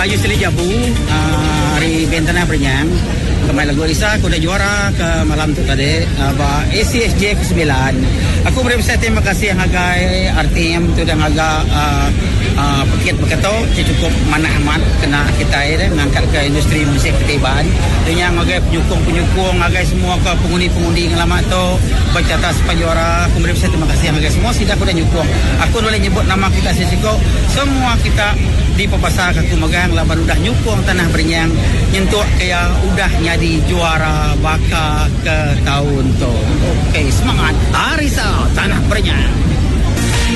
Kayu Seli Jabu, hari Bentana Perenyang. Kemarin lagu Alisa, aku dah juara ke malam tu tadi, ACSJ ke-9. Aku berusaha terima kasih yang agai RTM tu dan agak Pekit berkata cukup mana amat kena kita mengangkat ke industri musik ketibaan dengan agai penyukung agai semua ke pengundi-pengundi yang lama tu bercatat sepanjara. Aku berusaha terima kasih yang agai semua sudah aku dah nyukung. Aku boleh nyebut nama kita sesiko semua kita di Papasar aku megang laban udah nyukung Tanah Berenyang nyentuh kaya udah jadi juara baka ke tahun tu. Okey, semangat Arisa Tanah Berenyang.